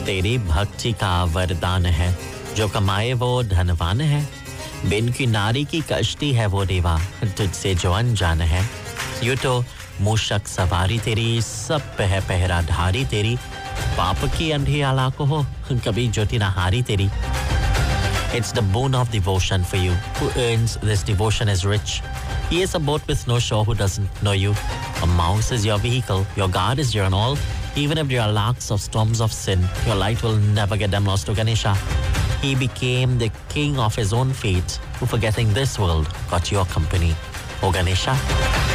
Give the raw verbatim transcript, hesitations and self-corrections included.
तेरी भक्ति का वरदान है जो कमाए वो धनवान है बिन की नारी की कश्ती है वो देवा तुझसे जो अनजान है यूं तो मूषक सवारी तेरी सब पे है पहराधारी तेरी पाप की अंधी आला को हो कभी ज्योति ना हारी तेरी It's the boon of devotion for you. Who earns this devotion is rich. He is a boat with no shore who doesn't know you. A mouse is your vehicle. Your God is your and all. Even if there are lakhs of storms of sin, your light will never get them lost to Ganesha. He became the king of his own fate, who forgetting this world got your company. O Ganesha.